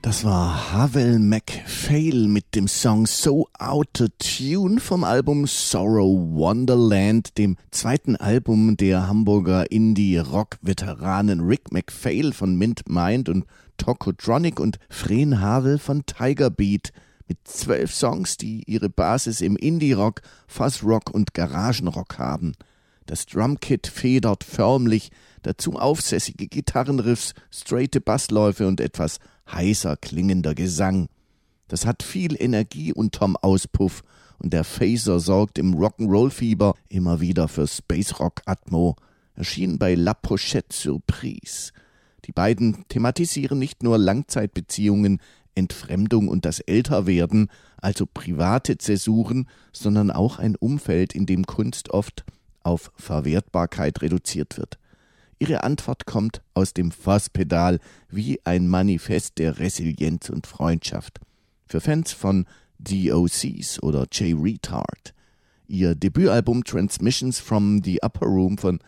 Das war Havel MacPhail mit dem Song So Outta Tune vom Album Sorrow Wonderland, dem zweiten Album der Hamburger Indie-Rock-Veteranen Rick MacPhail von Mint Mind und Tokotronic und Fren Havel von Tiger Beat mit 12 Songs, die ihre Basis im Indie-Rock, Fuzz-Rock und Garagenrock haben. Das Drumkit federt förmlich, dazu aufsässige Gitarrenriffs, straighte Bassläufe und etwas heißer klingender Gesang. Das hat viel Energie unterm Auspuff und der Phaser sorgt im Rock'n'Roll-Fieber immer wieder für Space-Rock-Atmo. Erschien bei La Pochette Surprise. Die beiden thematisieren nicht nur Langzeitbeziehungen, Entfremdung und das Älterwerden, also private Zäsuren, sondern auch ein Umfeld, in dem Kunst oft auf Verwertbarkeit reduziert wird. Ihre Antwort kommt aus dem Fuzzpedal wie ein Manifest der Resilienz und Freundschaft. Für Fans von The OCs oder Jay Retard. Ihr Debütalbum Transmissions from the Upper Room von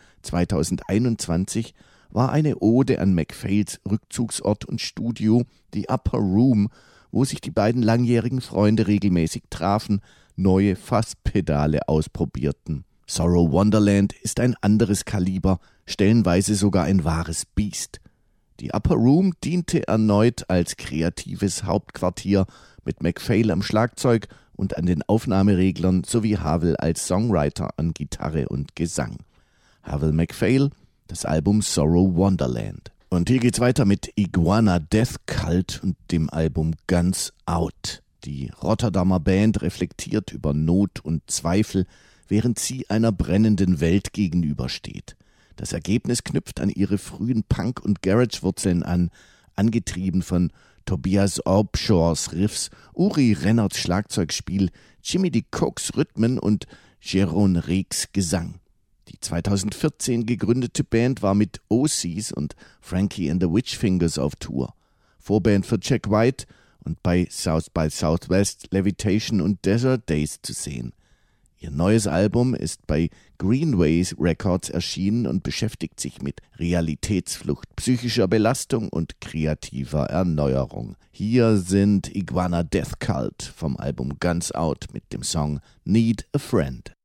2021 war eine Ode an MacPhails Rückzugsort und Studio, The Upper Room, wo sich die beiden langjährigen Freunde regelmäßig trafen, neue Fuzzpedale ausprobierten. Sorrow Wonderland ist ein anderes Kaliber, stellenweise sogar ein wahres Biest. Die Upper Room diente erneut als kreatives Hauptquartier mit MacPhail am Schlagzeug und an den Aufnahmereglern sowie Havel als Songwriter an Gitarre und Gesang. Havel MacPhail, das Album Sorrow Wonderland. Und hier geht's weiter mit Iguana Death Cult und dem Album Guns Out. Die Rotterdamer Band reflektiert über Not und Zweifel, während sie einer brennenden Welt gegenübersteht. Das Ergebnis knüpft an ihre frühen Punk- und Garage-Wurzeln an, angetrieben von Tobias Orbshores Riffs, Uri Rennerts Schlagzeugspiel, Jimmy D. Cooks Rhythmen und Jeroen Reeks Gesang. Die 2014 gegründete Band war mit OCs und Frankie and the Witchfingers auf Tour. Vorband für Jack White und bei South by Southwest, Levitation und Desert Days zu sehen. Ihr neues Album ist bei Greenways Records erschienen und beschäftigt sich mit Realitätsflucht, psychischer Belastung und kreativer Erneuerung. Hier sind Iguana Death Cult vom Album Guns Out mit dem Song Need a Friend.